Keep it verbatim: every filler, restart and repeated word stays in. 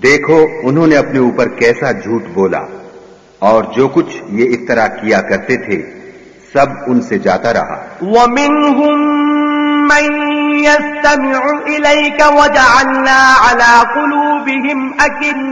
देखो उन्होंने अपने ऊपर कैसा झूठ बोला, और जो कुछ ये इफ्तरा किया करते थे सब उनसे जाता रहा। وَمِنْهُمْ مَنْ يَسْتَمِعُ إِلَيْكَ وَجَعَلْنَا عَلَى قُلُوبِهِمْ أَكِنَّةً